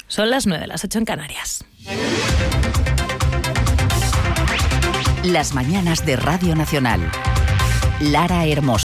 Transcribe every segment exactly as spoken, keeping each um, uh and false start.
Son las nueve, las ocho en Canarias. Las mañanas de Radio Nacional. Lara Hermoso.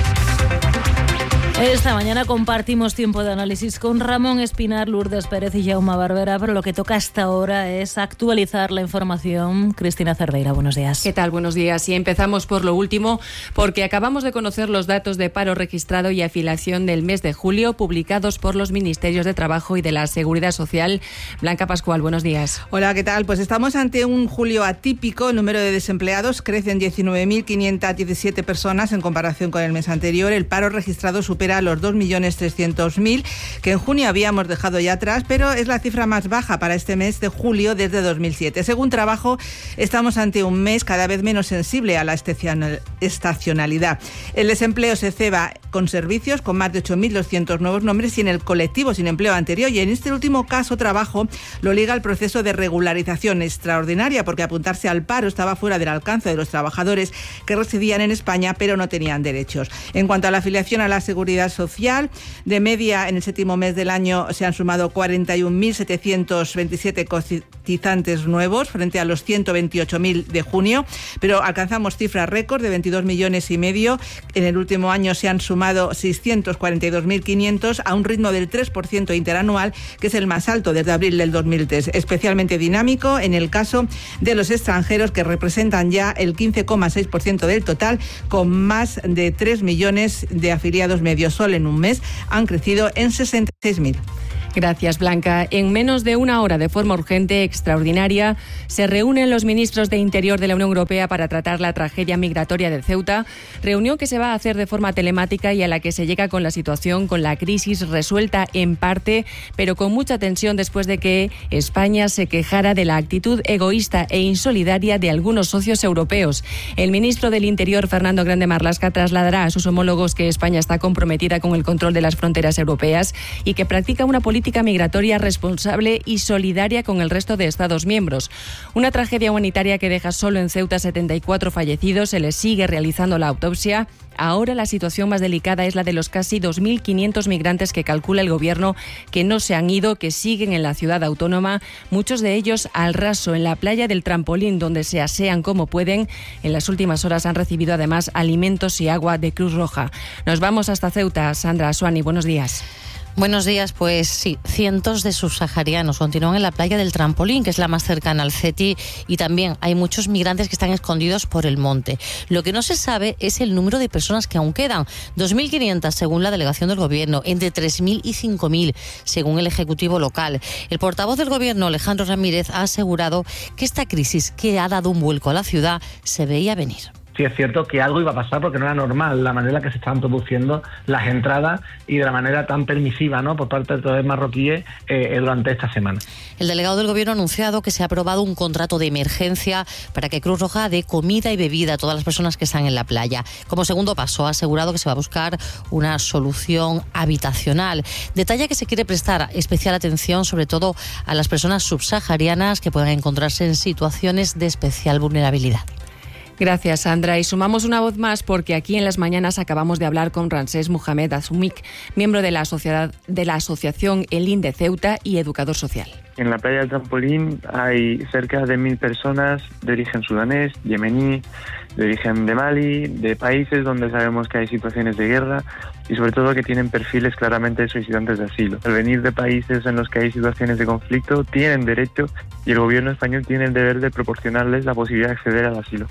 Esta mañana compartimos tiempo de análisis con Ramón Espinar, Lourdes Pérez y Jaume Barbera, pero lo que toca hasta ahora es actualizar la información. Cristina Cerdeira, buenos días. ¿Qué tal? Buenos días. Y empezamos por lo último, porque acabamos de conocer los datos de paro registrado y afiliación del mes de julio, publicados por los Ministerios de Trabajo y de la Seguridad Social. Blanca Pascual, buenos días. Hola, ¿qué tal? Pues estamos ante un julio atípico. El número de desempleados crece en diecinueve mil quinientas diecisiete personas en comparación con el mes anterior. El paro registrado supera a los dos millones trescientos mil, que en junio habíamos dejado ya atrás, pero es la cifra más baja para este mes de julio desde dos mil siete. Según Trabajo, estamos ante un mes cada vez menos sensible a la estacionalidad. El desempleo se ceba con servicios, con más de ocho mil doscientos nuevos nombres, y en el colectivo sin empleo anterior. Y en este último caso, Trabajo lo liga al proceso de regularización extraordinaria, porque apuntarse al paro estaba fuera del alcance de los trabajadores que residían en España, pero no tenían derechos. En cuanto a la afiliación a la Seguridad Social, de media en el séptimo mes del año se han sumado cuarenta y un mil setecientos veintisiete cotizantes nuevos frente a los ciento veintiocho mil de junio, pero alcanzamos cifras récord de veintidós millones y medio. En el último año se han sumado seiscientos cuarenta y dos mil quinientos a un ritmo del tres por ciento interanual, que es el más alto desde abril del dos mil tres. Especialmente dinámico en el caso de los extranjeros, que representan ya el quince coma seis por ciento del total, con más de tres millones de afiliados medios. Solo en un mes han crecido en sesenta y seis mil. Gracias, Blanca. En menos de una hora, de forma urgente, extraordinaria, se reúnen los ministros de Interior de la Unión Europea para tratar la tragedia migratoria de Ceuta, reunión que se va a hacer de forma telemática y a la que se llega con la situación, con la crisis resuelta en parte, pero con mucha tensión después de que España se quejara de la actitud egoísta e insolidaria de algunos socios europeos. El ministro del Interior, Fernando Grande Marlaska, trasladará a sus homólogos que España está comprometida con el control de las fronteras europeas y que practica una política política migratoria responsable y solidaria con el resto de Estados miembros. Una tragedia humanitaria que deja solo en Ceuta setenta y cuatro fallecidos, se les sigue realizando la autopsia. Ahora la situación más delicada es la de los casi dos mil quinientos migrantes que calcula el gobierno que no se han ido, que siguen en la ciudad autónoma, muchos de ellos al raso, en la playa del Trampolín, donde se asean como pueden. En las últimas horas han recibido además alimentos y agua de Cruz Roja. Nos vamos hasta Ceuta. Sandra Asuani, buenos días. Buenos días, pues sí, cientos de subsaharianos continúan en la playa del Trampolín, que es la más cercana al CETI, y también hay muchos migrantes que están escondidos por el monte. Lo que no se sabe es el número de personas que aún quedan, dos mil quinientas según la delegación del Gobierno, entre tres mil y cinco mil según el Ejecutivo local. El portavoz del Gobierno, Alejandro Ramírez, ha asegurado que esta crisis, que ha dado un vuelco a la ciudad, se veía venir. Sí, es cierto que algo iba a pasar porque no era normal la manera en la que se estaban produciendo las entradas y de la manera tan permisiva, ¿no?, por parte de todos los marroquíes eh, durante esta semana. El delegado del Gobierno ha anunciado que se ha aprobado un contrato de emergencia para que Cruz Roja dé comida y bebida a todas las personas que están en la playa. Como segundo paso, ha asegurado que se va a buscar una solución habitacional. Detalla que se quiere prestar especial atención sobre todo a las personas subsaharianas que puedan encontrarse en situaciones de especial vulnerabilidad. Gracias, Sandra. Y sumamos una voz más porque aquí en las mañanas acabamos de hablar con Ramsés Mohamed Azumik, miembro de la, sociedad, de la asociación Elín de Ceuta y educador social. En la playa del Trampolín hay cerca de mil personas de origen sudanés, yemení, de origen de Mali, de países donde sabemos que hay situaciones de guerra y sobre todo que tienen perfiles claramente de solicitantes de asilo. Al venir de países en los que hay situaciones de conflicto tienen derecho y el gobierno español tiene el deber de proporcionarles la posibilidad de acceder al asilo.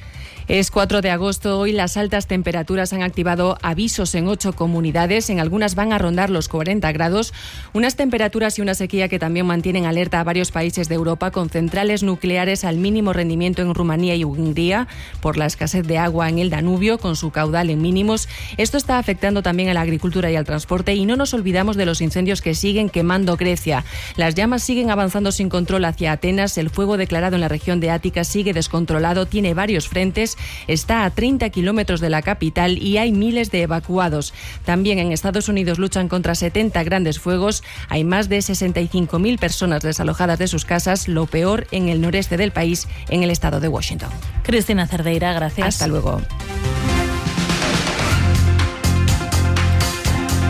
Es cuatro de agosto. Hoy las altas temperaturas han activado avisos en ocho comunidades. En algunas van a rondar los cuarenta grados. Unas temperaturas y una sequía que también mantienen alerta a varios países de Europa, con centrales nucleares al mínimo rendimiento en Rumanía y Hungría por la escasez de agua en el Danubio, con su caudal en mínimos. Esto está afectando también a la agricultura y al transporte. Y no nos olvidamos de los incendios que siguen quemando Grecia. Las llamas siguen avanzando sin control hacia Atenas. El fuego declarado en la región de Ática sigue descontrolado. Tiene varios frentes. Está a treinta kilómetros de la capital y hay miles de evacuados. También en Estados Unidos luchan contra setenta grandes fuegos. Hay más de sesenta y cinco mil personas desalojadas de sus casas, lo peor en el noreste del país, en el estado de Washington. Cristina Cerdeira, gracias. Hasta luego.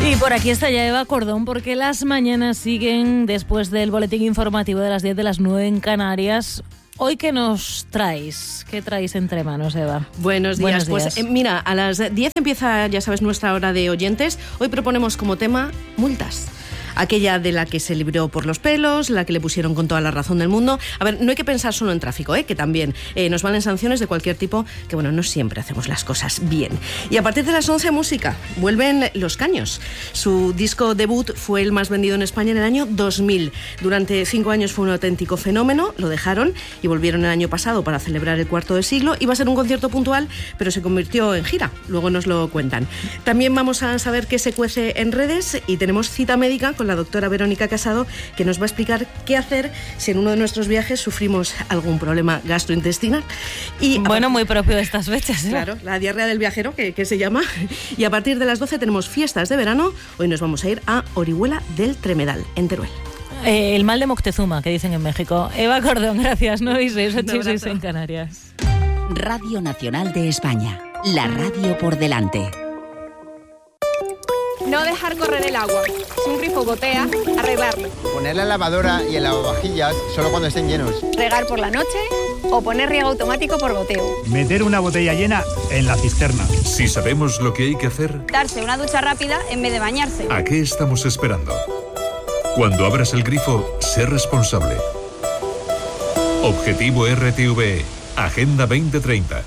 Y por aquí está ya Eva Cordón, porque las mañanas siguen después del boletín informativo de las diez, de las nueve en Canarias. Hoy, ¿qué nos traéis? ¿Qué traéis entre manos, Eva? Buenos días. Buenos días. Pues eh, mira, a las diez empieza, ya sabes, nuestra hora de oyentes. Hoy proponemos como tema multas. Aquella de la que se libró por los pelos, la que le pusieron con toda la razón del mundo. A ver, no hay que pensar solo en tráfico, ¿eh? Que también eh, nos valen sanciones de cualquier tipo, que bueno, no siempre hacemos las cosas bien. Y a partir de las once, música. Vuelven Los Caños. Su disco debut fue el más vendido en España en el año dos mil. Durante cinco años fue un auténtico fenómeno, lo dejaron y volvieron el año pasado para celebrar el cuarto de siglo. Iba a ser un concierto puntual, pero se convirtió en gira. Luego nos lo cuentan. También vamos a saber qué se cuece en redes y tenemos cita médica con la doctora Verónica Casado, que nos va a explicar qué hacer si en uno de nuestros viajes sufrimos algún problema gastrointestinal. Y bueno, muy propio de estas fechas, ¿eh? Claro, la diarrea del viajero, que, que se llama. Y a partir de las doce tenemos fiestas de verano. Hoy nos vamos a ir a Orihuela del Tremedal, en Teruel. Eh, el mal de Moctezuma, que dicen en México. Eva Cordón, gracias. nueve y seis, ocho y seis en Canarias. Radio Nacional de España, la radio por delante. No dejar correr el agua. Si un grifo gotea, arreglarlo. Poner la lavadora y el lavavajillas solo cuando estén llenos. Regar por la noche o poner riego automático por goteo. Meter una botella llena en la cisterna. Si sabemos lo que hay que hacer, darse una ducha rápida en vez de bañarse. ¿A qué estamos esperando? Cuando abras el grifo, sé responsable. Objetivo R T V E, Agenda veinte treinta.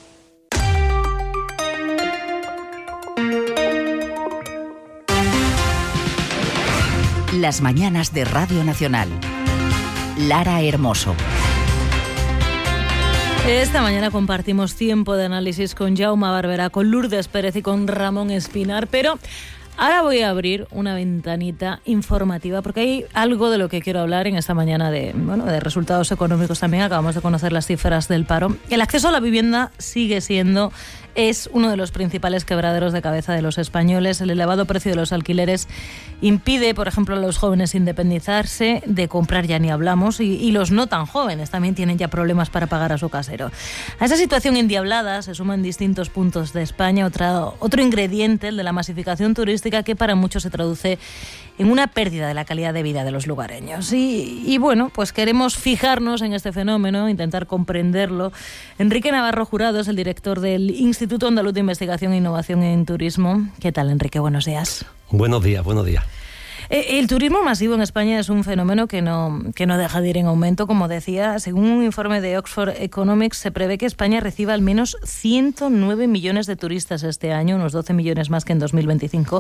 Las mañanas de Radio Nacional. Lara Hermoso. Esta mañana compartimos tiempo de análisis con Jaume Barberá, con Lourdes Pérez y con Ramón Espinar, pero ahora voy a abrir una ventanita informativa porque hay algo de lo que quiero hablar en esta mañana de, bueno, de resultados económicos también. Acabamos de conocer las cifras del paro. El acceso a la vivienda sigue siendo, es uno de los principales quebraderos de cabeza de los españoles. El elevado precio de los alquileres impide, por ejemplo, a los jóvenes independizarse, de comprar ya ni hablamos, y, y los no tan jóvenes también tienen ya problemas para pagar a su casero. A esa situación endiablada se suman distintos puntos de España otra, otro ingrediente, el de la masificación turística, que para muchos se traduce en una pérdida de la calidad de vida de los lugareños. Y, y bueno, pues queremos fijarnos en este fenómeno, intentar comprenderlo. Enrique Navarro Jurado es el director del Instituto Andaluz de Investigación e Innovación en Turismo. ¿Qué tal, Enrique? Buenos días. Buenos días, buenos días. El turismo masivo en España es un fenómeno que no, que no deja de ir en aumento, como decía. Según un informe de Oxford Economics, se prevé que España reciba al menos ciento nueve millones de turistas este año, unos doce millones más que en dos mil veinticinco.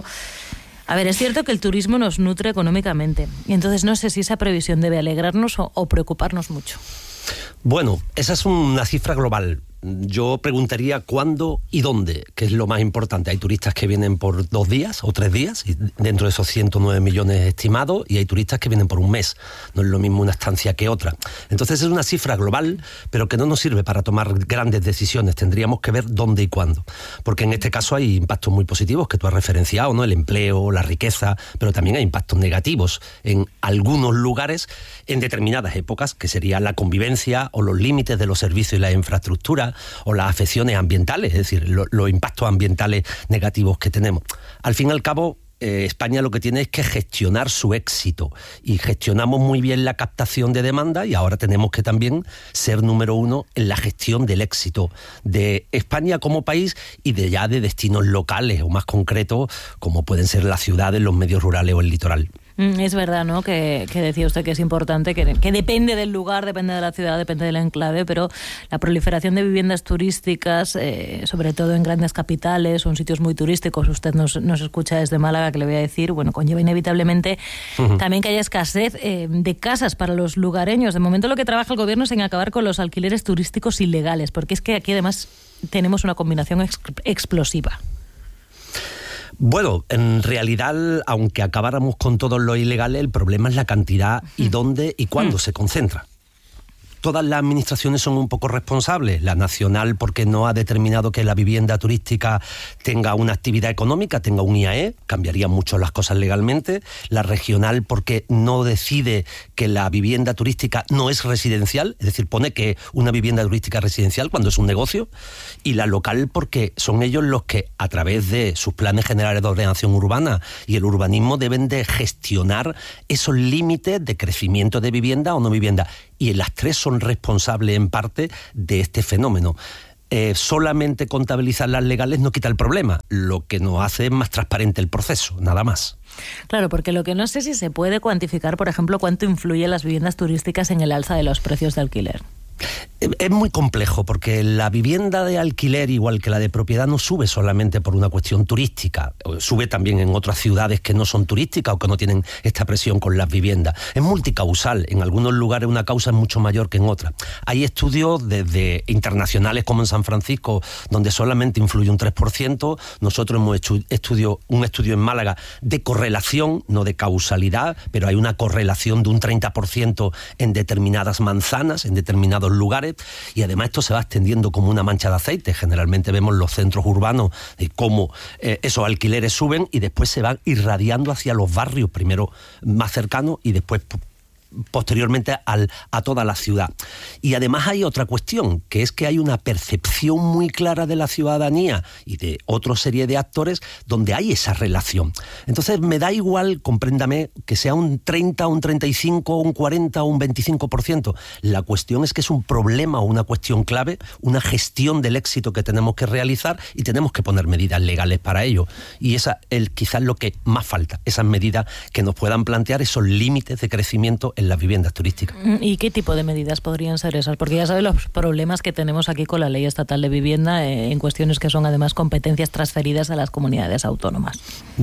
A ver, es cierto que el turismo nos nutre económicamente, y entonces no sé si esa previsión debe alegrarnos o, o preocuparnos mucho. Bueno, esa es una cifra global. Yo preguntaría cuándo y dónde, que es lo más importante. Hay turistas que vienen por dos días o tres días, y dentro de esos ciento nueve millones estimados, y hay turistas que vienen por un mes. No es lo mismo una estancia que otra. Entonces es una cifra global, pero que no nos sirve para tomar grandes decisiones. Tendríamos que ver dónde y cuándo. Porque en este caso hay impactos muy positivos que tú has referenciado, ¿no? El empleo, la riqueza, pero también hay impactos negativos en algunos lugares en determinadas épocas, que sería la convivencia o los límites de los servicios y la infraestructura, o las afecciones ambientales, es decir, lo, los impactos ambientales negativos que tenemos. Al fin y al cabo, eh, España lo que tiene es que gestionar su éxito, y gestionamos muy bien la captación de demanda, y ahora tenemos que también ser número uno en la gestión del éxito de España como país y de ya de destinos locales o más concretos, como pueden ser las ciudades, los medios rurales o el litoral. Es verdad, ¿no?, que, que decía usted que es importante, que, que depende del lugar, depende de la ciudad, depende del enclave, pero la proliferación de viviendas turísticas, eh, sobre todo en grandes capitales o en sitios muy turísticos, usted nos, nos escucha desde Málaga, que le voy a decir, bueno, conlleva inevitablemente uh-huh. también que haya escasez eh, de casas para los lugareños. De momento lo que trabaja el gobierno es en acabar con los alquileres turísticos ilegales, porque es que aquí además tenemos una combinación ex- explosiva. Bueno, en realidad, aunque acabáramos con todos los ilegales, el problema es la cantidad y dónde y cuándo mm. se concentra. todas las administraciones son un poco responsables. La nacional porque no ha determinado que la vivienda turística tenga una actividad económica, tenga un I A E, cambiaría mucho las cosas legalmente. La regional porque no decide que la vivienda turística no es residencial, es decir, pone que una vivienda turística es residencial cuando es un negocio. Y la local porque son ellos los que, a través de sus planes generales de ordenación urbana y el urbanismo, deben de gestionar esos límites de crecimiento de vivienda o no vivienda. Y las tres son responsables en parte de este fenómeno. Eh, solamente contabilizar las legales no quita el problema, lo que nos hace es más transparente el proceso, nada más. Claro, porque lo que no sé si se puede cuantificar, por ejemplo, cuánto influyen las viviendas turísticas en el alza de los precios de alquiler. Es muy complejo porque la vivienda de alquiler, igual que la de propiedad, no sube solamente por una cuestión turística, sube también en otras ciudades que no son turísticas o que no tienen esta presión con las viviendas. Es multicausal, en algunos lugares una causa es mucho mayor que en otras. Hay estudios desde internacionales como en San Francisco, donde solamente influye un tres por ciento. Nosotros hemos hecho estudio, un estudio en Málaga de correlación, no de causalidad, pero hay una correlación de un treinta por ciento en determinadas manzanas, en determinados lugares, y además esto se va extendiendo como una mancha de aceite. Generalmente vemos los centros urbanos de cómo eh, esos alquileres suben y después se van irradiando hacia los barrios, primero más cercanos y después posteriormente al, a toda la ciudad. Y además hay otra cuestión, que es que hay una percepción muy clara de la ciudadanía y de otra serie de actores donde hay esa relación. Entonces me da igual, compréndame, que sea un treinta, un treinta y cinco, un cuarenta o un veinticinco por ciento. La cuestión es que es un problema o una cuestión clave, una gestión del éxito que tenemos que realizar y tenemos que poner medidas legales para ello. Y esa es quizás lo que más falta, esas medidas que nos puedan plantear esos límites de crecimiento en las viviendas turísticas. ¿Y qué tipo de medidas podrían ser esas? Porque ya sabes los problemas que tenemos aquí con la Ley Estatal de Vivienda eh, en cuestiones que son además competencias transferidas a las comunidades autónomas.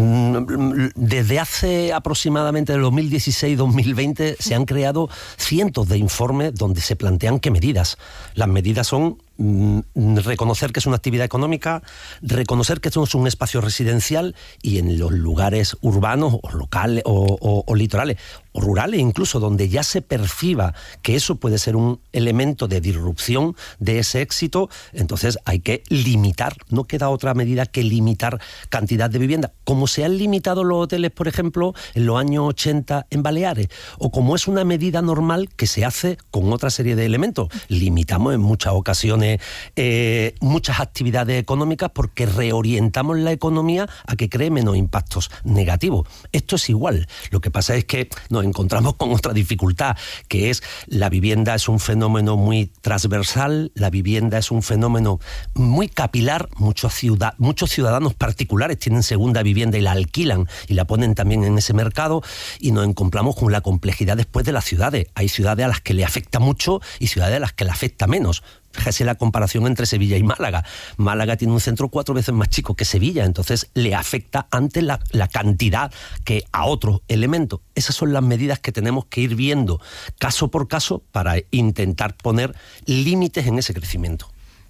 Desde hace aproximadamente el dos mil dieciséis dos mil veinte se han creado cientos de informes donde se plantean qué medidas. Las medidas son reconocer que es una actividad económica, reconocer que esto es un espacio residencial y en los lugares urbanos o locales o, o, o litorales o rurales incluso, donde ya se perciba que eso puede ser un elemento de disrupción de ese éxito, entonces hay que limitar, no queda otra medida que limitar cantidad de vivienda, como se han limitado los hoteles, por ejemplo, en los años ochenta en Baleares, o como es una medida normal que se hace con otra serie de elementos. Limitamos en muchas ocasiones Eh, muchas actividades económicas porque reorientamos la economía a que cree menos impactos negativos. Esto es igual. Lo que pasa es que nos encontramos con otra dificultad, que es la vivienda es un fenómeno muy transversal, la vivienda es un fenómeno muy capilar. Muchos, ciudad, muchos ciudadanos particulares tienen segunda vivienda y la alquilan y la ponen también en ese mercado, y nos encontramos con la complejidad después de las ciudades. Hay ciudades a las que le afecta mucho y ciudades a las que le afecta menos. Fíjese la comparación entre Sevilla y Málaga. Málaga tiene un centro cuatro veces más chico que Sevilla, entonces le afecta antes la, la cantidad que a otros elementos. Esas son las medidas que tenemos que ir viendo caso por caso para intentar poner límites en ese crecimiento.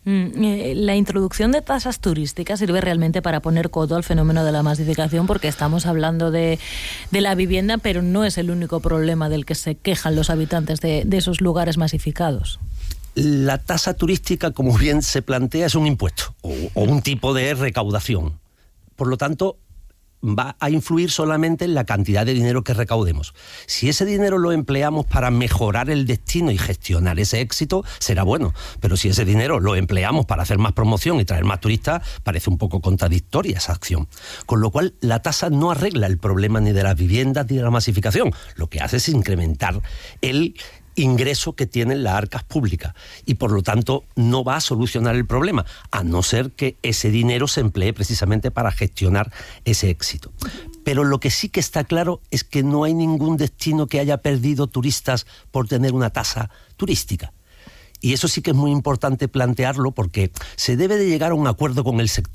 La introducción de tasas turísticas sirve realmente para poner coto al fenómeno de la masificación, porque estamos hablando de, de la vivienda, pero no es el único problema del que se quejan los habitantes de, de esos lugares masificados. La tasa turística, como bien se plantea, es un impuesto o, o un tipo de recaudación. Por lo tanto, va a influir solamente en la cantidad de dinero que recaudemos. Si ese dinero lo empleamos para mejorar el destino y gestionar ese éxito, será bueno. Pero si ese dinero lo empleamos para hacer más promoción y traer más turistas, parece un poco contradictoria esa acción. Con lo cual, la tasa no arregla el problema ni de las viviendas ni de la masificación. Lo que hace es incrementar el ingreso que tienen las arcas públicas y por lo tanto no va a solucionar el problema, a no ser que ese dinero se emplee precisamente para gestionar ese éxito. Pero lo que sí que está claro es que no hay ningún destino que haya perdido turistas por tener una tasa turística. Y eso sí que es muy importante plantearlo, porque se debe de llegar a un acuerdo con el sector,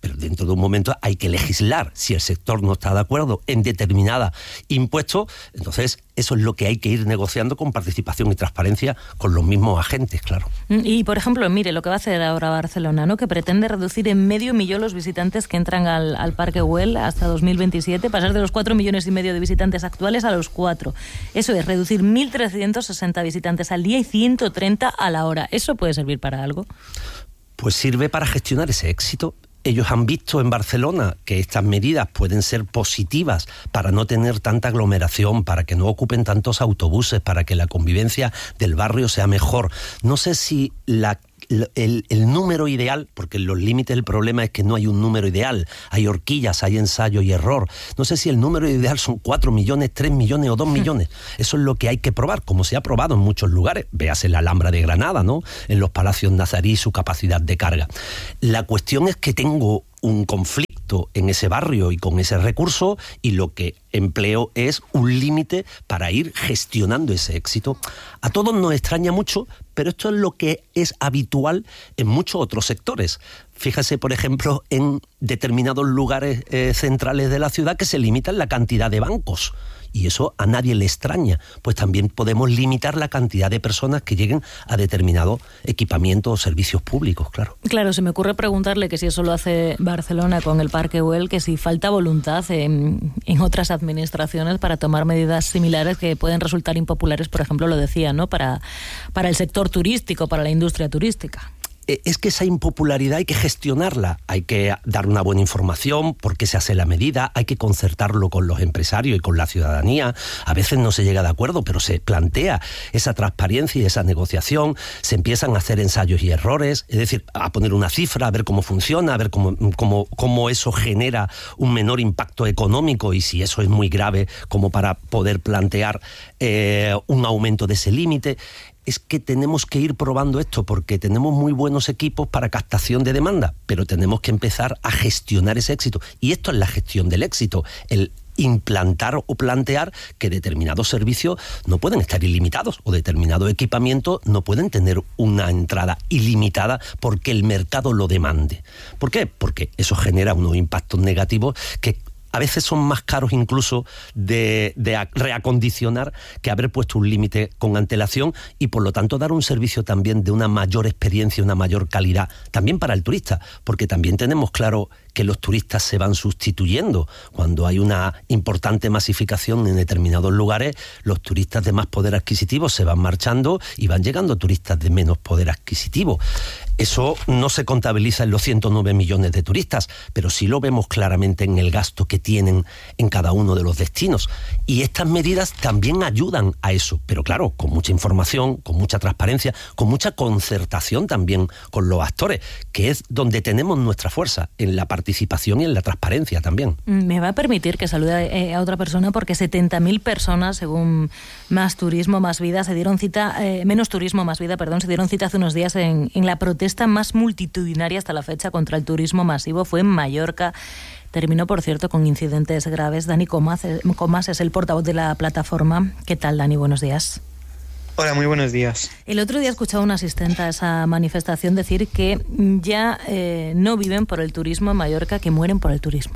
pero dentro de un momento hay que legislar. Si el sector no está de acuerdo en determinada impuesto, entonces eso es lo que hay que ir negociando con participación y transparencia con los mismos agentes, claro. Y, por ejemplo, mire, lo que va a hacer ahora Barcelona, ¿no? Que pretende reducir en medio millón los visitantes que entran al, al Parque Güell hasta dos mil veintisiete, pasar de los cuatro millones y medio de visitantes actuales a los cuatro. Eso es, reducir mil trescientos sesenta visitantes al día y ciento treinta a la hora. ¿Eso puede servir para algo? Pues sirve para gestionar ese éxito. Ellos han visto en Barcelona que estas medidas pueden ser positivas para no tener tanta aglomeración, para que no ocupen tantos autobuses, para que la convivencia del barrio sea mejor. No sé si la El, el número ideal, porque en los límites el problema es que no hay un número ideal, hay horquillas, hay ensayo y error. No sé si el número ideal son cuatro millones, tres millones o dos millones. Eso es lo que hay que probar, como se ha probado en muchos lugares. Véase la Alhambra de Granada, ¿no? En los palacios nazarí, su capacidad de carga. La cuestión es que tengo un conflicto en ese barrio y con ese recurso, y lo que empleo es un límite para ir gestionando ese éxito. A todos nos extraña mucho, pero esto es lo que es habitual en muchos otros sectores. Fíjese, por ejemplo, en determinados lugares eh, centrales de la ciudad que se limitan la cantidad de bancos. Y eso a nadie le extraña, pues también podemos limitar la cantidad de personas que lleguen a determinados equipamientos o servicios públicos, claro. Claro, se me ocurre preguntarle que si eso lo hace Barcelona con el Parque Güell, que si falta voluntad en, en otras administraciones para tomar medidas similares que pueden resultar impopulares, por ejemplo, lo decía, ¿no? Para, para el sector turístico, para la industria turística. Es que esa impopularidad hay que gestionarla, hay que dar una buena información, por qué se hace la medida, hay que concertarlo con los empresarios y con la ciudadanía. A veces no se llega de acuerdo, pero se plantea esa transparencia y esa negociación, se empiezan a hacer ensayos y errores, es decir, a poner una cifra, a ver cómo funciona, a ver cómo, cómo, cómo eso genera un menor impacto económico, y si eso es muy grave como para poder plantear eh, un aumento de ese límite. Es que tenemos que ir probando esto, porque tenemos muy buenos equipos para captación de demanda, pero tenemos que empezar a gestionar ese éxito. Y esto es la gestión del éxito, el implantar o plantear que determinados servicios no pueden estar ilimitados o determinados equipamientos no pueden tener una entrada ilimitada porque el mercado lo demande. ¿Por qué? Porque eso genera unos impactos negativos que a veces son más caros incluso de, de reacondicionar que haber puesto un límite con antelación, y por lo tanto dar un servicio también de una mayor experiencia, una mayor calidad, también para el turista, porque también tenemos claro que los turistas se van sustituyendo. Cuando hay una importante masificación en determinados lugares, los turistas de más poder adquisitivo se van marchando y van llegando turistas de menos poder adquisitivo. Eso no se contabiliza en los ciento nueve millones de turistas, pero sí lo vemos claramente en el gasto que tienen en cada uno de los destinos. Y estas medidas también ayudan a eso, pero claro, con mucha información, con mucha transparencia, con mucha concertación también con los actores, que es donde tenemos nuestra fuerza, en la participación y en la transparencia también. Me va a permitir que salude a otra persona, porque setenta mil personas, según Más Turismo, Más Vida, se dieron cita, eh, menos turismo, más vida, perdón, se dieron cita hace unos días en, en la protesta más multitudinaria hasta la fecha contra el turismo masivo. Fue en Mallorca. Terminó, por cierto, con incidentes graves. Dani Comas, Comas es el portavoz de la plataforma. ¿Qué tal, Dani? Buenos días. Hola, muy buenos días. El otro día he escuchado a una asistente a esa manifestación decir que ya eh, no viven por el turismo en Mallorca, que mueren por el turismo.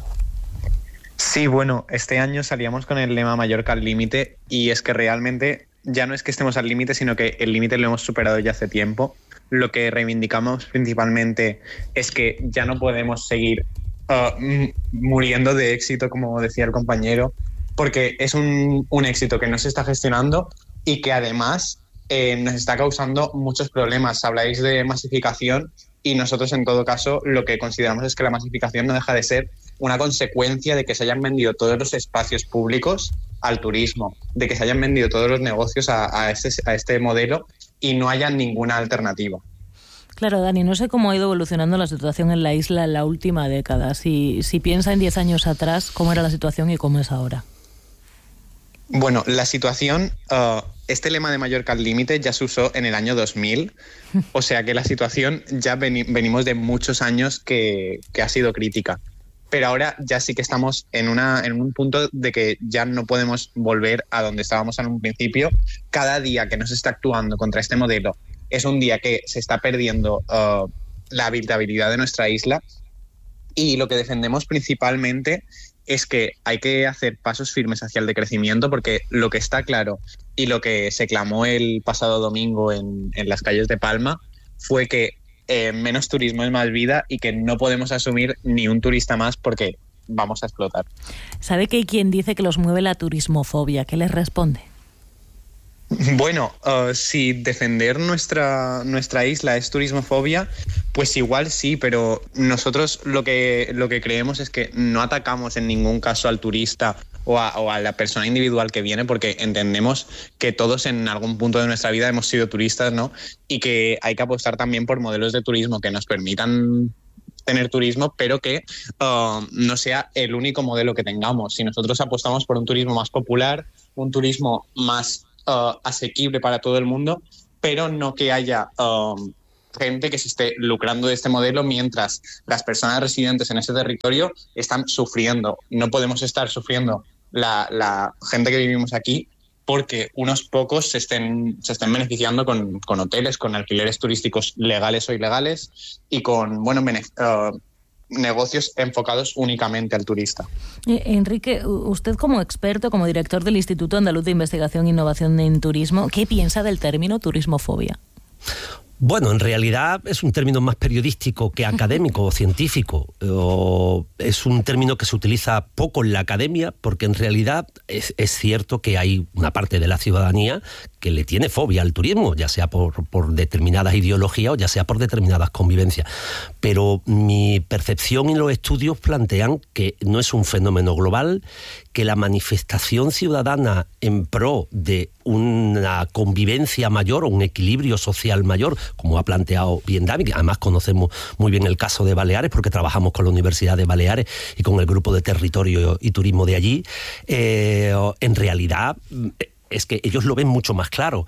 Sí, bueno, este año salíamos con el lema Mallorca al límite, y es que realmente ya no es que estemos al límite, sino que el límite lo hemos superado ya hace tiempo. Lo que reivindicamos principalmente es que ya no podemos seguir uh, muriendo de éxito, como decía el compañero, porque es un, un éxito que no se está gestionando y que además eh, nos está causando muchos problemas. Habláis de masificación, y nosotros en todo caso lo que consideramos es que la masificación no deja de ser una consecuencia de que se hayan vendido todos los espacios públicos al turismo, de que se hayan vendido todos los negocios a, a, este, a este modelo y no haya ninguna alternativa. Claro, Dani, no sé cómo ha ido evolucionando la situación en la isla en la última década. Si, si piensa en diez años atrás, ¿cómo era la situación y cómo es ahora? Bueno, la situación, uh, este lema de Mallorca al límite ya se usó en el año dos mil, o sea que la situación ya veni- venimos de muchos años que, que ha sido crítica. Pero ahora ya sí que estamos en, una, en un punto de que ya no podemos volver a donde estábamos en un principio. Cada día que no se está actuando contra este modelo es un día que se está perdiendo uh, la habitabilidad de nuestra isla, Y lo que defendemos principalmente es que hay que hacer pasos firmes hacia el decrecimiento, porque lo que está claro y lo que se clamó el pasado domingo en, en las calles de Palma fue que eh, menos turismo es más vida y que no podemos asumir ni un turista más porque vamos a explotar. ¿Sabe que hay quien dice que los mueve la turismofobia? ¿Qué les responde? Bueno, uh, si defender nuestra, nuestra isla es turismofobia, pues igual sí, pero nosotros lo que, lo que creemos es que no atacamos en ningún caso al turista o a, o a la persona individual que viene, porque entendemos que todos en algún punto de nuestra vida hemos sido turistas, ¿no? Y que hay que apostar también por modelos de turismo que nos permitan tener turismo, pero que uh, no sea el único modelo que tengamos. Si nosotros apostamos por un turismo más popular, un turismo más Uh, asequible para todo el mundo, pero no que haya uh, gente que se esté lucrando de este modelo mientras las personas residentes en ese territorio están sufriendo. No podemos estar sufriendo la, la gente que vivimos aquí porque unos pocos se estén, se estén beneficiando con, con hoteles, con alquileres turísticos legales o ilegales y con, bueno, uh, negocios enfocados únicamente al turista. Enrique, usted como experto, como director del Instituto Andaluz de Investigación e Innovación en Turismo, ¿qué piensa del término turismofobia? Bueno, en realidad es un término más periodístico que académico o científico. O es un término que se utiliza poco en la academia porque en realidad es, es cierto que hay una parte de la ciudadanía que le tiene fobia al turismo, ya sea por, por determinadas ideologías o ya sea por determinadas convivencias. Pero mi percepción y los estudios plantean que no es un fenómeno global, que la manifestación ciudadana en pro de una convivencia mayor o un equilibrio social mayor, como ha planteado bien David, además conocemos muy bien el caso de Baleares porque trabajamos con la Universidad de Baleares y con el grupo de territorio y turismo de allí, eh, en realidad es que ellos lo ven mucho más claro.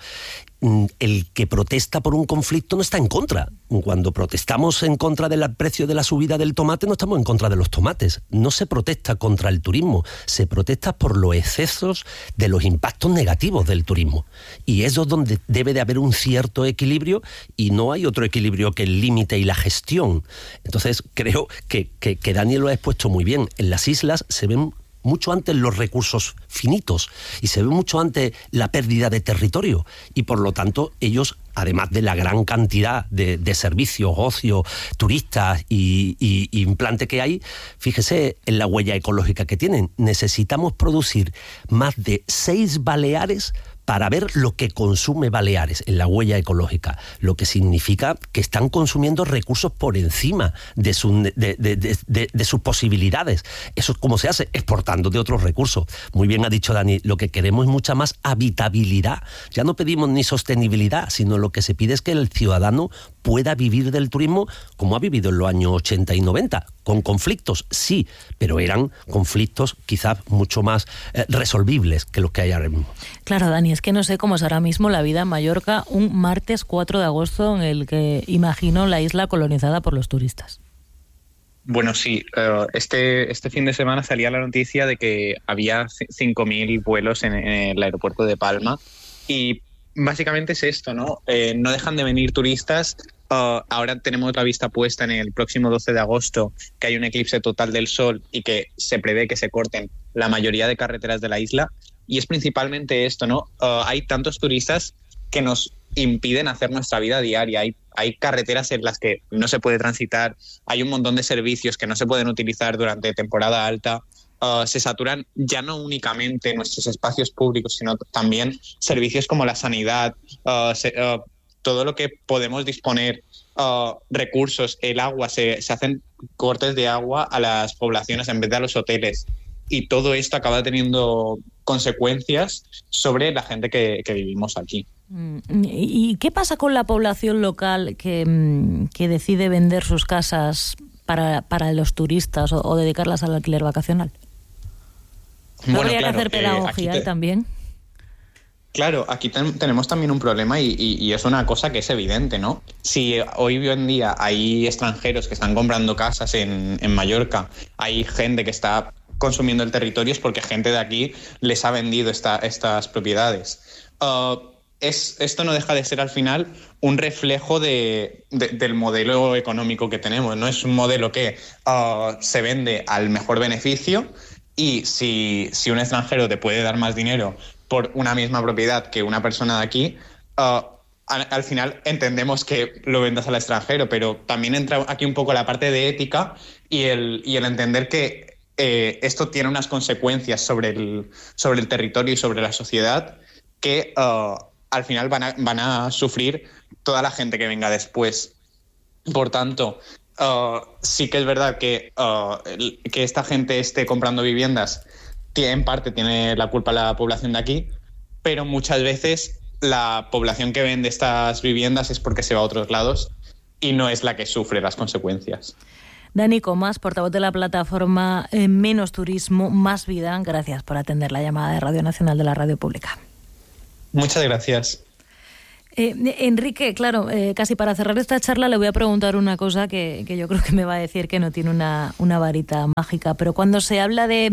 El que protesta por un conflicto no está en contra. Cuando protestamos en contra del precio de la subida del tomate, no estamos en contra de los tomates. No se protesta contra el turismo, se protesta por los excesos de los impactos negativos del turismo. Y eso es donde debe de haber un cierto equilibrio y no hay otro equilibrio que el límite y la gestión. Entonces creo que, que, que Daniel lo ha expuesto muy bien. En las islas se ven mucho antes los recursos finitos y se ve mucho antes la pérdida de territorio y por lo tanto ellos, además de la gran cantidad de, de servicios, ocio, turistas y, y, y implante que hay, fíjese en la huella ecológica que tienen. Necesitamos producir más de seis Baleares para ver lo que consume Baleares en la huella ecológica, lo que significa que están consumiendo recursos por encima de, su, de, de, de, de, de sus posibilidades. Eso es como se hace, exportando de otros recursos. Muy bien ha dicho Dani, lo que queremos es mucha más habitabilidad. Ya no pedimos ni sostenibilidad, sino lo que se pide es que el ciudadano pueda vivir del turismo como ha vivido en los años ochenta y noventa, con conflictos, sí, pero eran conflictos quizás mucho más eh, resolvibles que los que hay ahora mismo. Claro, Dani, es que no sé cómo es ahora mismo la vida en Mallorca un martes cuatro de agosto en el que imagino la isla colonizada por los turistas. Bueno, sí, uh, este, este fin de semana salía la noticia de que había cinco mil vuelos en, en el aeropuerto de Palma y básicamente es esto, ¿no? Eh, no dejan de venir turistas. Uh, ahora tenemos la vista puesta en el próximo doce de agosto, que hay un eclipse total del sol y que se prevé que se corten la mayoría de carreteras de la isla. Y es principalmente esto, ¿no? Uh, hay tantos turistas que nos impiden hacer nuestra vida diaria. Hay, hay carreteras en las que no se puede transitar, hay un montón de servicios que no se pueden utilizar durante temporada alta. Uh, se saturan ya no únicamente nuestros espacios públicos, sino también servicios como la sanidad, uh, se, uh, todo lo que podemos disponer, uh, recursos, el agua, se, se hacen cortes de agua a las poblaciones en vez de a los hoteles. Y todo esto acaba teniendo consecuencias sobre la gente que, que vivimos aquí. ¿Y qué pasa con la población local que, que decide vender sus casas para, para los turistas o, o dedicarlas al alquiler vacacional? Bueno, ¿Habría claro, que hacer pedagogía eh, te... también? Claro, aquí ten, tenemos también un problema y, y, y es una cosa que es evidente, ¿no? Si hoy en día hay extranjeros que están comprando casas en, en Mallorca, hay gente que está consumiendo el territorio, es porque gente de aquí les ha vendido esta, estas propiedades. Uh, es, esto no deja de ser al final un reflejo de, de, del modelo económico que tenemos, ¿no? Es un modelo que uh, se vende al mejor beneficio y si, si un extranjero te puede dar más dinero por una misma propiedad que una persona de aquí, uh, al, al final entendemos que lo vendas al extranjero, pero también entra aquí un poco la parte de ética y el, y el entender que eh, esto tiene unas consecuencias sobre el, sobre el territorio y sobre la sociedad que uh, al final van a, van a sufrir toda la gente que venga después. Por tanto, uh, sí que es verdad que, uh, que esta gente esté comprando viviendas, en parte tiene la culpa la población de aquí, pero muchas veces la población que vende estas viviendas es porque se va a otros lados y no es la que sufre las consecuencias. Dani Comas, portavoz de la plataforma eh, Menos Turismo, Más Vida, gracias por atender la llamada de Radio Nacional de la Radio Pública. Muchas gracias. Eh, Enrique, claro, eh, casi para cerrar esta charla le voy a preguntar una cosa que, que yo creo que me va a decir que no tiene una, una varita mágica, pero cuando se habla de,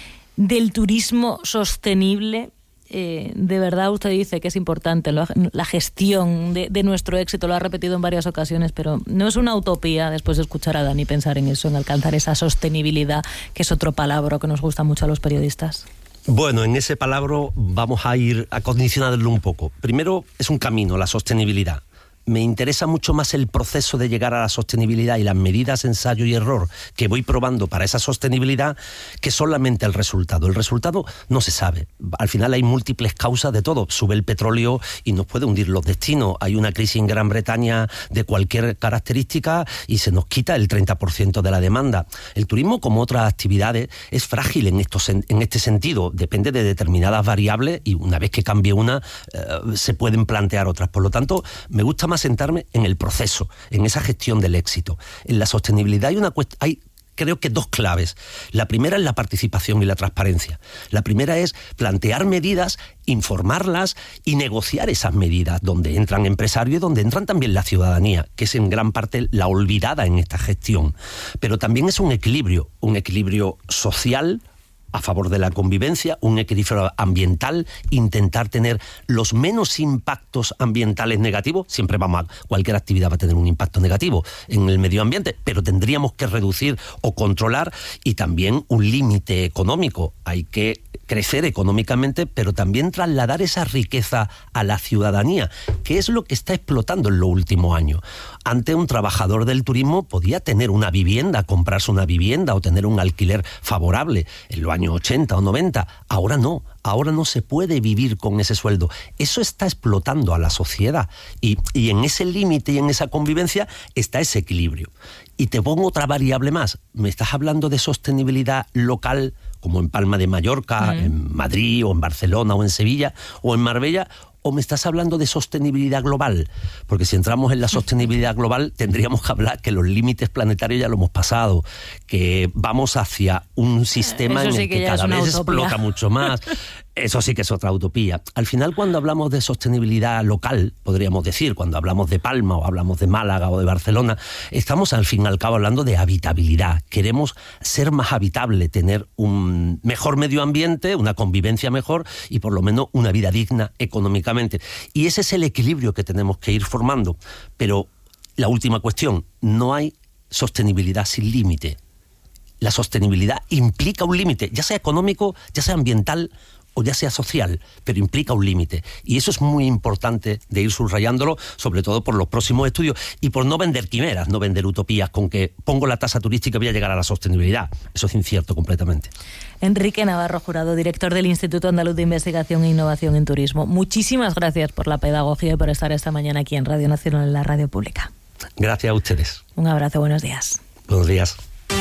del turismo sostenible, eh, de verdad usted dice que es importante la, la gestión de, de nuestro éxito, lo ha repetido en varias ocasiones, pero no es una utopía después de escuchar a Dani pensar en eso, en alcanzar esa sostenibilidad, que es otro palabra que nos gusta mucho a los periodistas. Bueno, en ese palabra vamos a ir a condicionarlo un poco. Primero, es un camino, la sostenibilidad. Me interesa mucho más el proceso de llegar a la sostenibilidad y las medidas ensayo y error que voy probando para esa sostenibilidad que solamente el resultado. El resultado no se sabe. Al final hay múltiples causas de todo. Sube el petróleo y nos puede hundir los destinos. Hay una crisis en Gran Bretaña de cualquier característica y se nos quita el treinta por ciento de la demanda. El turismo, como otras actividades, es frágil en, estos, en este sentido. Depende de determinadas variables y una vez que cambie una, eh, se pueden plantear otras. Por lo tanto, me gusta más sentarme en el proceso, en esa gestión del éxito. En la sostenibilidad hay una cuest- hay creo que dos claves. La primera es la participación y la transparencia. La primera es plantear medidas, informarlas y negociar esas medidas, donde entran empresarios y donde entran también la ciudadanía, que es en gran parte la olvidada en esta gestión. Pero también es un equilibrio, un equilibrio social a favor de la convivencia, un equilibrio ambiental, intentar tener los menos impactos ambientales negativos. Siempre vamos a, cualquier actividad va a tener un impacto negativo en el medio ambiente, pero tendríamos que reducir o controlar, y también un límite económico. Hay que crecer económicamente, pero también trasladar esa riqueza a la ciudadanía, que es lo que está explotando en los últimos años. Antes un trabajador del turismo podía tener una vivienda, comprarse una vivienda o tener un alquiler favorable en los años ochenta o noventa. Ahora no, ahora no se puede vivir con ese sueldo. Eso está explotando a la sociedad y, y en ese límite y en esa convivencia está ese equilibrio. Y te pongo otra variable más. Me estás hablando de sostenibilidad local, como en Palma de Mallorca, mm. en Madrid o en Barcelona o en Sevilla o en Marbella, o me estás hablando de sostenibilidad global, porque si entramos en la sostenibilidad global tendríamos que hablar que los límites planetarios ya lo hemos pasado, que vamos hacia un sistema Eso en sí el que, que cada vez utopía. explota mucho más. Eso sí que es otra utopía. Al final, cuando hablamos de sostenibilidad local, podríamos decir, cuando hablamos de Palma o hablamos de Málaga o de Barcelona, estamos al fin y al cabo hablando de habitabilidad. Queremos ser más habitable, tener un mejor medio ambiente, una convivencia mejor y por lo menos una vida digna económicamente. Y ese es el equilibrio que tenemos que ir formando. Pero la última cuestión, no hay sostenibilidad sin límite. La sostenibilidad implica un límite, ya sea económico, ya sea ambiental o ya sea social, pero implica un límite. Y eso es muy importante de ir subrayándolo, sobre todo por los próximos estudios y por no vender quimeras, no vender utopías con que pongo la tasa turística y voy a llegar a la sostenibilidad. Eso es incierto completamente. Enrique Navarro Jurado, director del Instituto Andaluz de Investigación e Innovación en Turismo. Muchísimas gracias por la pedagogía y por estar esta mañana aquí en Radio Nacional, en la Radio Pública. Gracias a ustedes. Un abrazo, buenos días. Buenos días.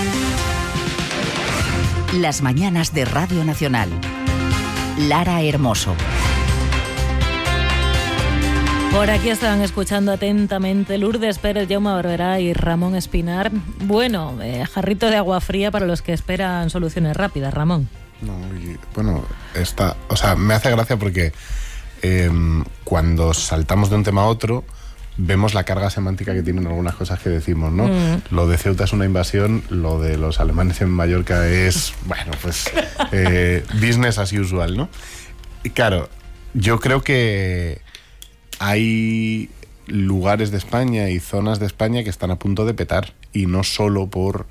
Las mañanas de Radio Nacional. Lara Hermoso. Por aquí estaban escuchando atentamente Lourdes Pérez, Jaume Barberá y Ramón Espinar. Bueno, eh, jarrito de agua fría para los que esperan soluciones rápidas, Ramón. No, y, bueno, está, o sea, me hace gracia porque eh, cuando saltamos de un tema a otro vemos la carga semántica que tienen algunas cosas que decimos, ¿no? Mm. Lo de Ceuta es una invasión, lo de los alemanes en Mallorca es, bueno, pues eh, business as usual, ¿no? Y claro, yo creo que hay lugares de España y zonas de España que están a punto de petar, y no solo por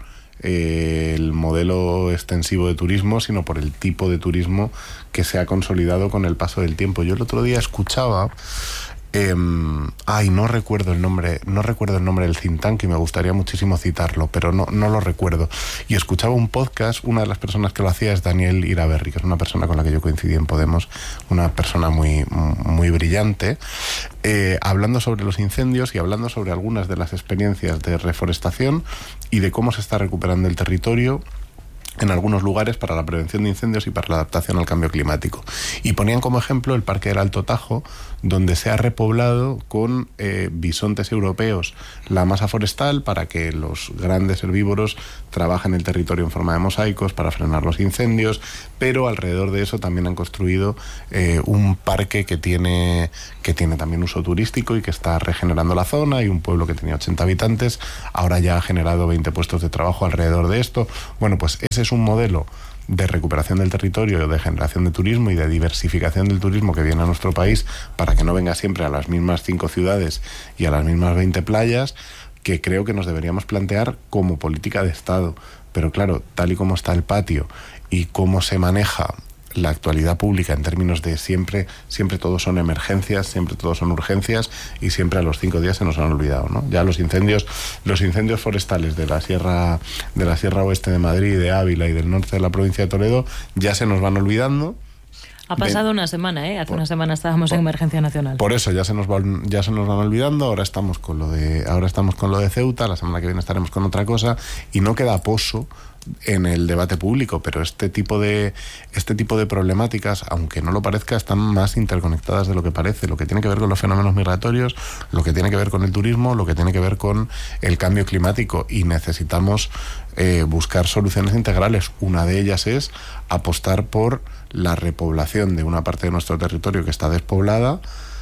eh, el modelo extensivo de turismo, sino por el tipo de turismo que se ha consolidado con el paso del tiempo. Yo el otro día escuchaba Eh, ay, no recuerdo el nombre, no recuerdo el nombre del think tank y me gustaría muchísimo citarlo, pero no, no lo recuerdo. Y escuchaba un podcast, una de las personas que lo hacía es Daniel Iraberri, que es una persona con la que yo coincidí en Podemos, una persona muy, muy brillante, eh, hablando sobre los incendios y hablando sobre algunas de las experiencias de reforestación y de cómo se está recuperando el territorio en algunos lugares para la prevención de incendios y para la adaptación al cambio climático. Y ponían como ejemplo el Parque del Alto Tajo, donde se ha repoblado con eh, bisontes europeos la masa forestal para que los grandes herbívoros trabajen el territorio en forma de mosaicos para frenar los incendios, pero alrededor de eso también han construido eh, un parque que tiene, que tiene también uso turístico y que está regenerando la zona, y un pueblo que tenía ochenta habitantes ahora ya ha generado veinte puestos de trabajo alrededor de esto. Bueno, pues ese es un modelo de recuperación del territorio, de generación de turismo y de diversificación del turismo que viene a nuestro país, para que no venga siempre a las mismas cinco ciudades y a las mismas veinte playas, que creo que nos deberíamos plantear como política de Estado. Pero claro, tal y como está el patio y cómo se maneja la actualidad pública en términos de siempre, siempre todos son emergencias, siempre todos son urgencias, y siempre a los cinco días se nos han olvidado, ¿no? Ya los incendios, los incendios forestales de la sierra, de la sierra oeste de Madrid, de Ávila y del norte de la provincia de Toledo, ya se nos van olvidando. Ha pasado una semana, ¿eh? Hace por, una semana estábamos por, en emergencia nacional. Por eso ya se nos va, ya se nos van olvidando. Ahora estamos con lo de, ahora estamos con lo de Ceuta. La semana que viene estaremos con otra cosa, y no queda poso en el debate público, pero este tipo de este tipo de problemáticas, aunque no lo parezca, están más interconectadas de lo que parece. Lo que tiene que ver con los fenómenos migratorios, lo que tiene que ver con el turismo, lo que tiene que ver con el cambio climático, y necesitamos eh, buscar soluciones integrales. Una de ellas es apostar por la repoblación de una parte de nuestro territorio que está despoblada,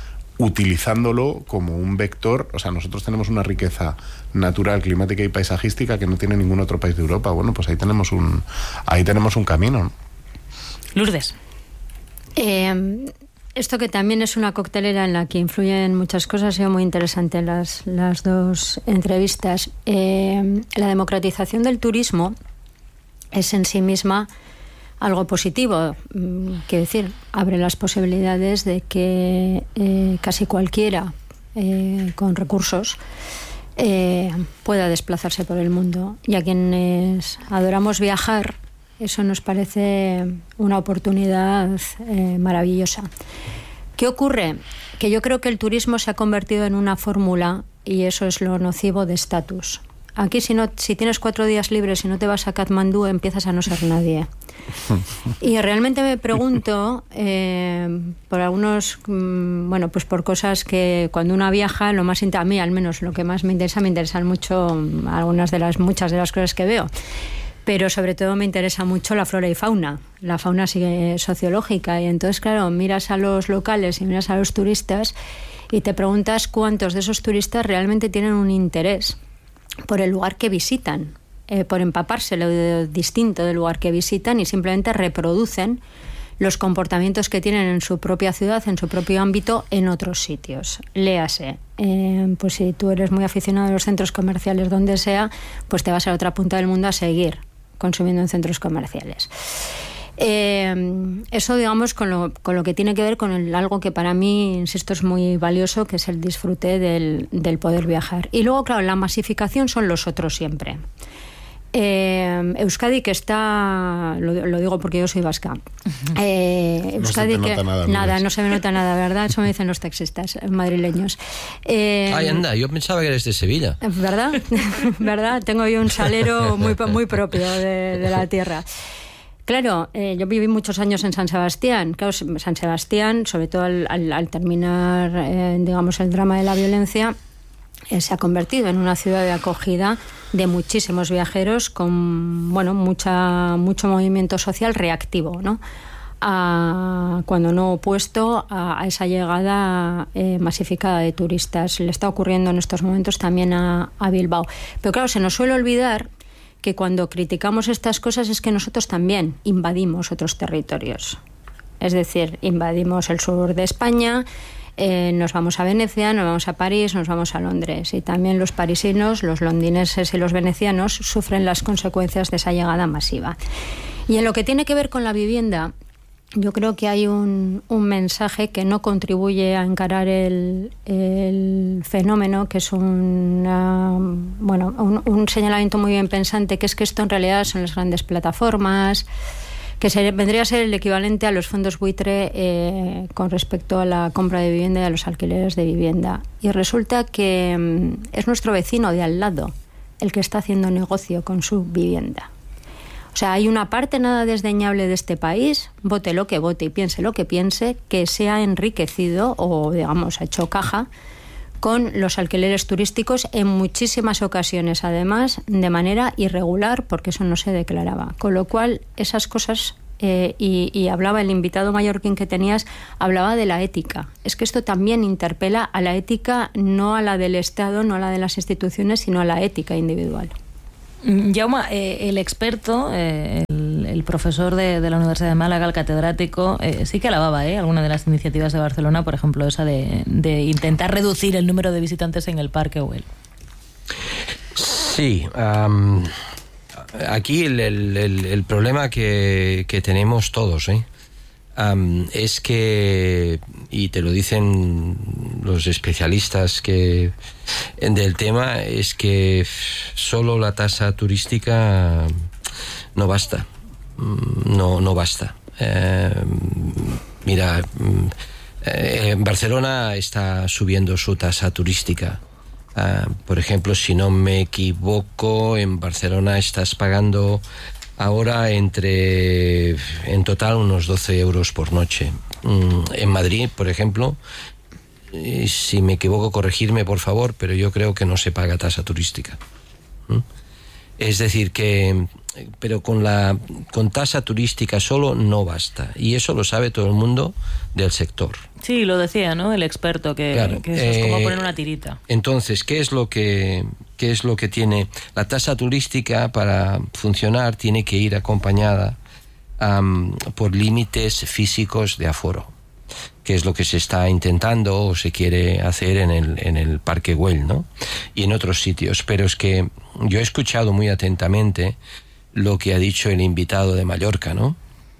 utilizándolo como un vector. O sea, nosotros tenemos una riqueza natural, climática y paisajística que no tiene ningún otro país de Europa. Bueno, pues ahí tenemos un, ahí tenemos un camino, ¿no? Lourdes. Eh, esto que también es una coctelera en la que influyen muchas cosas, ha sido muy interesante las, las dos entrevistas. Eh, la democratización del turismo es en sí misma algo positivo. Quiero decir, abre las posibilidades de que eh, casi cualquiera eh, con recursos eh, pueda desplazarse por el mundo. Y a quienes adoramos viajar, eso nos parece una oportunidad eh, maravillosa. ¿Qué ocurre? Que yo creo que el turismo se ha convertido en una fórmula, y eso es lo nocivo, de estatus. Aquí si no, si tienes cuatro días libres y no te vas a Katmandú, empiezas a no ser nadie. Y realmente me pregunto eh, por algunos, mmm, bueno, pues por cosas que cuando uno viaja, lo más a mí al menos lo que más me interesa, me interesan mucho mmm, algunas de las muchas de las cosas que veo. Pero sobre todo me interesa mucho la flora y fauna, la fauna sociológica. Y entonces, claro, miras a los locales y miras a los turistas y te preguntas cuántos de esos turistas realmente tienen un interés por el lugar que visitan, eh, por empaparse lo de, distinto del lugar que visitan, y simplemente reproducen los comportamientos que tienen en su propia ciudad, en su propio ámbito, en otros sitios. Léase, eh, pues si tú eres muy aficionado a los centros comerciales, donde sea, pues te vas a la otra punta del mundo a seguir consumiendo en centros comerciales. Eh, eso, digamos, con lo, con lo que tiene que ver con el, algo que para mí, insisto, es muy valioso, que es el disfrute del, del poder viajar. Y luego, claro, la masificación son los otros siempre. Eh, Euskadi, que está, lo, lo digo porque yo soy vasca, eh, Euskadi, no se te que nota nada, nada, no se me nota nada, ¿verdad? Eso me dicen los taxistas madrileños. Eh, Ay, anda, yo pensaba que eres de Sevilla. ¿Verdad? ¿Verdad? Tengo yo un salero muy, muy propio de, de la tierra. Claro, eh, yo viví muchos años en San Sebastián. Claro, San Sebastián, sobre todo al, al, al terminar, eh, digamos, el drama de la violencia, eh, se ha convertido en una ciudad de acogida de muchísimos viajeros con, bueno, mucha, mucho movimiento social reactivo, ¿no? A, cuando no opuesto a, a esa llegada eh, masificada de turistas. Le está ocurriendo en estos momentos también a, a Bilbao. Pero claro, se nos suele olvidar que cuando criticamos estas cosas es que nosotros también invadimos otros territorios. Es decir, invadimos el sur de España, eh, nos vamos a Venecia, nos vamos a París, nos vamos a Londres. Y también los parisinos, los londinenses y los venecianos sufren las consecuencias de esa llegada masiva. Y en lo que tiene que ver con la vivienda, yo creo que hay un, un mensaje que no contribuye a encarar el, el fenómeno, que es una, bueno, un, un señalamiento muy bien pensante, que es que esto en realidad son las grandes plataformas, que se, vendría a ser el equivalente a los fondos buitre eh, con respecto a la compra de vivienda y a los alquileres de vivienda. Y resulta que mm, es nuestro vecino de al lado el que está haciendo negocio con su vivienda. O sea, hay una parte nada desdeñable de este país, vote lo que vote y piense lo que piense, que se ha enriquecido o, digamos, ha hecho caja con los alquileres turísticos en muchísimas ocasiones, además, de manera irregular, porque eso no se declaraba. Con lo cual, esas cosas, eh, y, y hablaba el invitado mallorquín que tenías, hablaba de la ética. Es que esto también interpela a la ética, no a la del Estado, no a la de las instituciones, sino a la ética individual. Jaume, eh, el experto, eh, el, el profesor de, de la Universidad de Málaga, el catedrático, eh, sí que alababa eh, alguna de las iniciativas de Barcelona, por ejemplo, esa de, de intentar reducir el número de visitantes en el Parque Güell. Sí, um, aquí el, el, el, el problema que, que tenemos todos, ¿eh? Um, es que, y te lo dicen los especialistas que del tema, es que solo la tasa turística no basta, no, no basta. Eh, mira, eh, Barcelona está subiendo su tasa turística. Uh, por ejemplo, si no me equivoco, en Barcelona estás pagando ahora entre, en total, unos doce euros por noche. En Madrid, por ejemplo, si me equivoco, corregirme, por favor, pero yo creo que no se paga tasa turística. Es decir, que pero con la con tasa turística solo no basta, y eso lo sabe todo el mundo del sector. Sí, lo decía, ¿no? El experto, que, claro, que eso es como eh, poner una tirita. Entonces, ¿qué es lo que qué es lo que tiene la tasa turística para funcionar? Tiene que ir acompañada um, por límites físicos de aforo, que es lo que se está intentando o se quiere hacer en el en el Parque Güell, ¿no? Y en otros sitios. Pero es que yo he escuchado muy atentamente lo que ha dicho el invitado de Mallorca, ¿no?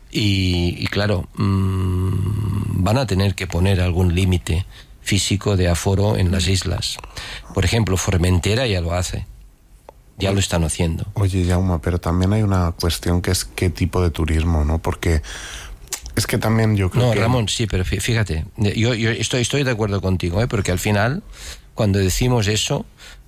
Y, y claro, mmm, van a tener que poner algún límite físico de aforo en las islas. Por ejemplo, Formentera ya lo hace. Ya lo están haciendo. Oye, Jaume, pero también hay una cuestión que es qué tipo de turismo, ¿no? Porque es que también yo creo no, que... No, Ramón, sí, pero fíjate, yo, yo estoy, estoy de acuerdo contigo, ¿eh? Porque al final, cuando decimos eso,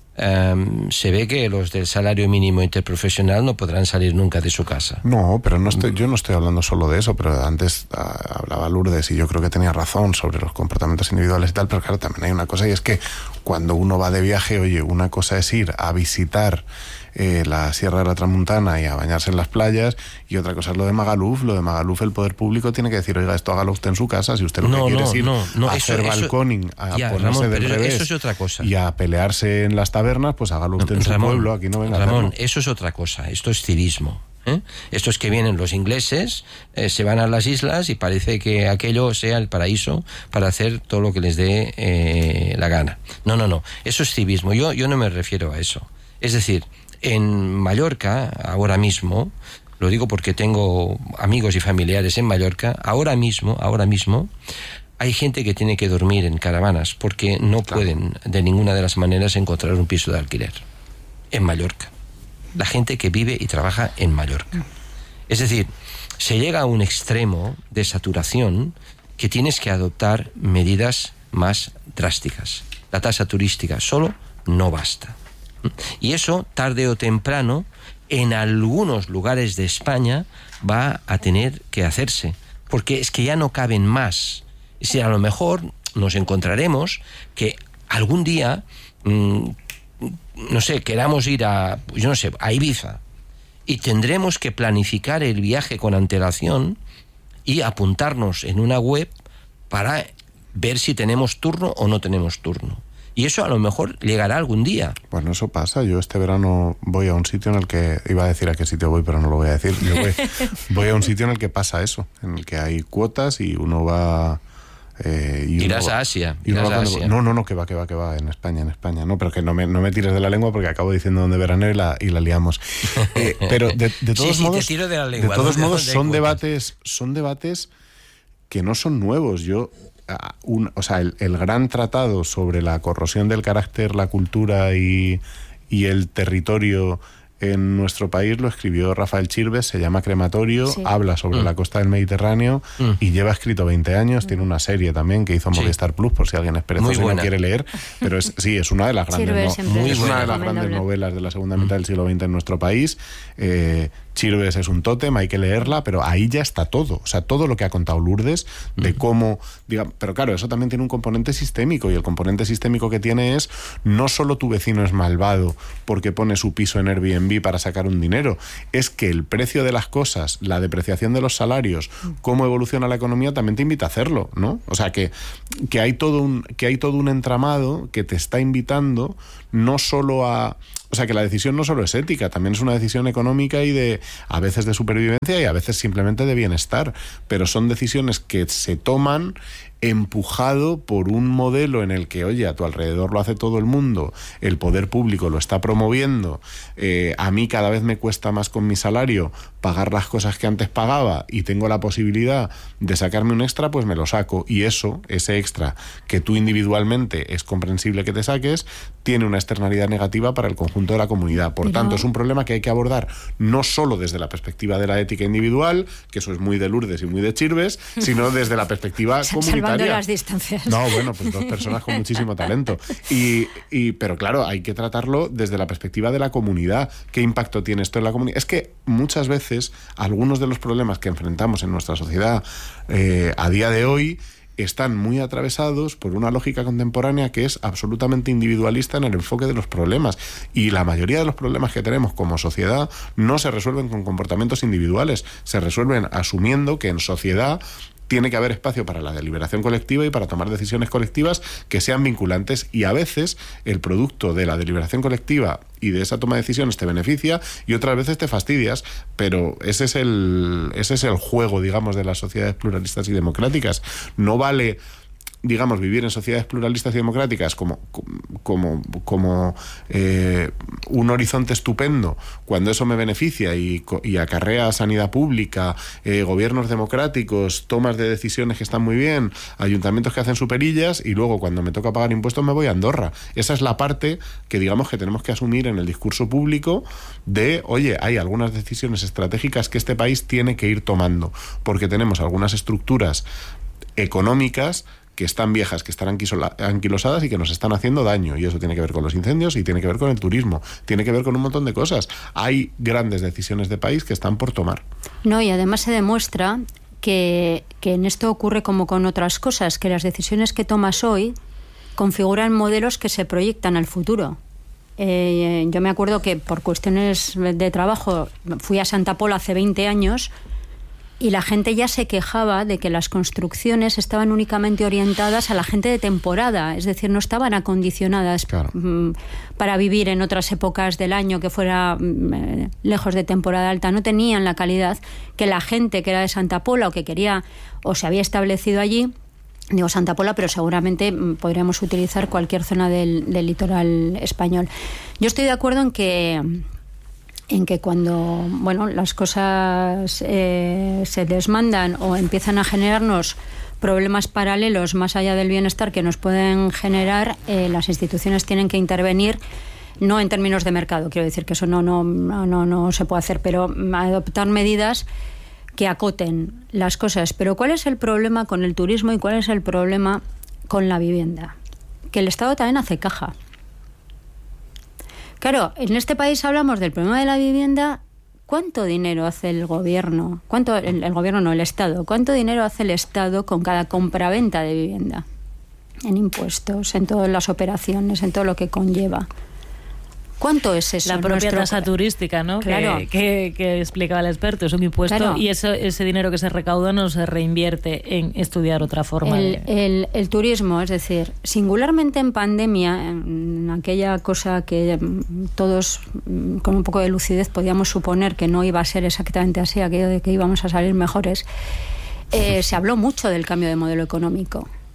Um, se ve que los del salario mínimo interprofesional no podrán salir nunca de su casa. No, pero no estoy, yo no estoy hablando solo de eso, pero antes uh, hablaba Lourdes y yo creo que tenía razón sobre los comportamientos individuales y tal, pero claro, también hay una cosa, y es que cuando uno va de viaje, oye, una cosa es ir a visitar eh, la Sierra de la Tramuntana y a bañarse en las playas, y otra cosa es lo de Magaluf. Lo de Magaluf, el poder público tiene que decir, oiga, esto hágalo usted en su casa, si usted lo no, que quiere no, es ir no, no, a eso, hacer eso, balconing, a ya, ponerse Ramón, del revés, eso es otra cosa. Y a pelearse en las tabernas, pues hágalo usted en Ramón, su pueblo, aquí no venga Ramón, a hacerlo. Eso es otra cosa, esto es civismo. ¿Eh? Esto es que vienen los ingleses, eh, se van a las islas y parece que aquello sea el paraíso para hacer todo lo que les dé eh, la gana. No, no, no, eso es civismo. Yo, yo no me refiero a eso. Es decir, en Mallorca, ahora mismo, lo digo porque tengo amigos y familiares en Mallorca, ahora mismo, ahora mismo, hay gente que tiene que dormir en caravanas porque no pueden de ninguna de las maneras encontrar un piso de alquiler en Mallorca. La gente que vive y trabaja en Mallorca. Es decir, se llega a un extremo de saturación que tienes que adoptar medidas más drásticas. La tasa turística solo no basta. Y eso, tarde o temprano, en algunos lugares de España va a tener que hacerse, porque es que ya no caben más. Es decir, a lo mejor nos encontraremos que algún día, mmm, no sé, queramos ir a, yo no sé, a Ibiza, y tendremos que planificar el viaje con antelación y apuntarnos en una web para ver si tenemos turno o no tenemos turno. Y eso a lo mejor llegará algún día. Bueno, eso pasa. Yo este verano voy a un sitio en el que... Iba a decir a qué sitio voy, pero no lo voy a decir. Yo voy, voy a un sitio en el que pasa eso, en el que hay cuotas y uno va Eh, y irás uno, a Asia. Y Irás uno a cuando, Asia. No, no, no, que va, que va, que va, en España, en España. No, pero que no me, no me tires de la lengua porque acabo diciendo dónde veraneo y la, y la liamos. Eh, pero de, de todos sí, sí, modos, te tiro de la lengua. de todos ¿Dónde, modos dónde son encuentras? debates, son debates que no son nuevos. Yo, un, o sea, el, el gran tratado sobre la corrosión del carácter, la cultura y, y el territorio en nuestro país lo escribió Rafael Chirves, se llama Crematorio, sí. habla sobre mm. la costa del Mediterráneo mm. y lleva escrito veinte años, mm. tiene una serie también que hizo Movistar sí. Plus, por si alguien es perezoso y no quiere leer, pero es, sí, es una de las grandes, no, es una de las grandes novelas de la segunda mitad del siglo veinte en nuestro país. eh, Chirves es un tótem, hay que leerla, pero ahí ya está todo, o sea, todo lo que ha contado Lourdes de mm. cómo, diga, pero claro, eso también tiene un componente sistémico, y el componente sistémico que tiene es no solo tu vecino es malvado porque pone su piso en Airbnb para sacar un dinero, es que el precio de las cosas, la depreciación de los salarios, cómo evoluciona la economía también te invita a hacerlo, ¿no? O sea, que, que hay todo un, que hay todo un entramado que te está invitando no solo a... O sea, que la decisión no solo es ética, también es una decisión económica y de, a veces de supervivencia y a veces simplemente de bienestar, pero son decisiones que se toman empujado por un modelo en el que, oye, a tu alrededor lo hace todo el mundo, el poder público lo está promoviendo, eh, a mí cada vez me cuesta más con mi salario pagar las cosas que antes pagaba y tengo la posibilidad de sacarme un extra, pues me lo saco, y eso, ese extra que tú individualmente es comprensible que te saques, tiene una externalidad negativa para el conjunto de la comunidad. Por Pero... tanto, es un problema que hay que abordar no solo desde la perspectiva de la ética individual, que eso es muy de Lourdes y muy de Chirves, sino desde la perspectiva comunitaria. Salvando las distancias. No, bueno, pues dos personas con muchísimo talento. Y, y, pero claro, hay que tratarlo desde la perspectiva de la comunidad. ¿Qué impacto tiene esto en la comunidad? Es que muchas veces algunos de los problemas que enfrentamos en nuestra sociedad eh, a día de hoy están muy atravesados por una lógica contemporánea que es absolutamente individualista en el enfoque de los problemas, y la mayoría de los problemas que tenemos como sociedad no se resuelven con comportamientos individuales, se resuelven asumiendo que en sociedad tiene que haber espacio para la deliberación colectiva y para tomar decisiones colectivas que sean vinculantes, y a veces el producto de la deliberación colectiva y de esa toma de decisiones te beneficia y otras veces te fastidias, pero ese es el, ese es el juego, digamos, de las sociedades pluralistas y democráticas. No vale, digamos, vivir en sociedades pluralistas y democráticas como, como, como eh, un horizonte estupendo cuando eso me beneficia y, y acarrea sanidad pública, eh, gobiernos democráticos, tomas de decisiones que están muy bien, ayuntamientos que hacen superillas, y luego cuando me toca pagar impuestos me voy a Andorra. Esa es la parte que, digamos, que tenemos que asumir en el discurso público de, oye, hay algunas decisiones estratégicas que este país tiene que ir tomando, porque tenemos algunas estructuras económicas que están viejas, que están anquilosadas y que nos están haciendo daño, y eso tiene que ver con los incendios y tiene que ver con el turismo, tiene que ver con un montón de cosas. Hay grandes decisiones de país que están por tomar. No, y además se demuestra que, que en esto ocurre como con otras cosas, que las decisiones que tomas hoy configuran modelos que se proyectan al futuro. Eh, yo me acuerdo que por cuestiones de trabajo fui a Santa Pola hace veinte años, y la gente ya se quejaba de que las construcciones estaban únicamente orientadas a la gente de temporada, es decir, no estaban acondicionadas claro. para vivir en otras épocas del año que fuera eh, lejos de temporada alta, no tenían la calidad que la gente que era de Santa Pola o que quería o se había establecido allí. Digo Santa Pola, pero seguramente podríamos utilizar cualquier zona del, del litoral español. Yo estoy de acuerdo en que en que cuando bueno las cosas eh, se desmandan o empiezan a generarnos problemas paralelos más allá del bienestar que nos pueden generar, eh, las instituciones tienen que intervenir, no en términos de mercado, quiero decir que eso no, no, no, no, no se puede hacer, pero adoptar medidas que acoten las cosas. Pero ¿cuál es el problema con el turismo y cuál es el problema con la vivienda? Que el Estado también hace caja. Claro, en este país hablamos del problema de la vivienda. ¿Cuánto dinero hace el gobierno? ¿Cuánto el, el gobierno no, el Estado? ¿Cuánto dinero hace el Estado con cada compraventa de vivienda? En impuestos, en todas las operaciones, en todo lo que conlleva. ¿Cuánto es eso? La propia nuestro... tasa turística, ¿no? Claro. Que, que, que explicaba el experto, es un impuesto, claro. Y eso, ese dinero que se recauda no se reinvierte en estudiar otra forma. El, de... el, el turismo, es decir, singularmente en pandemia, en aquella cosa que todos con un poco de lucidez podíamos suponer que no iba a ser exactamente así, aquello de que íbamos a salir mejores, eh, se habló mucho del cambio de modelo económico.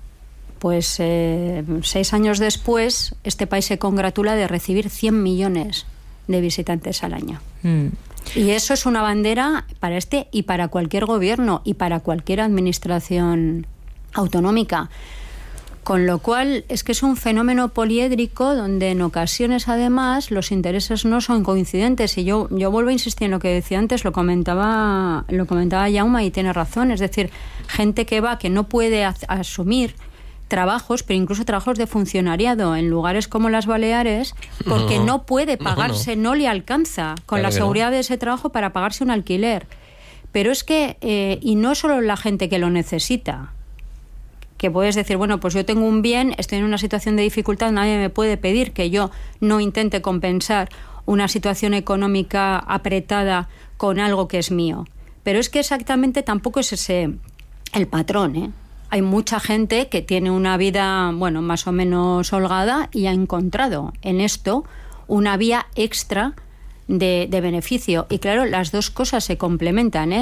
Pues eh, seis años después, este país se congratula de recibir cien millones de visitantes al año. Mm. Y eso es una bandera para este y para cualquier gobierno y para cualquier administración autonómica. Con lo cual, es que es un fenómeno poliédrico donde en ocasiones, además, los intereses no son coincidentes. Y yo, yo vuelvo a insistir en lo que decía antes, lo comentaba, lo comentaba Jaume y tiene razón. Es decir, gente que va, que no puede as- asumir trabajos, pero incluso trabajos de funcionariado en lugares como las Baleares, porque no, no puede pagarse, no, no. no le alcanza con claro la seguridad no. de ese trabajo para pagarse un alquiler. Pero es que, eh, y no solo la gente que lo necesita, que puedes decir, bueno, pues yo tengo un bien, estoy en una situación de dificultad, nadie me puede pedir que yo no intente compensar una situación económica apretada con algo que es mío. Pero es que exactamente tampoco es ese el patrón, ¿eh? Hay mucha gente que tiene una vida, bueno, más o menos holgada y ha encontrado en esto una vía extra de, de beneficio. Y claro, las dos cosas se complementan, ¿eh?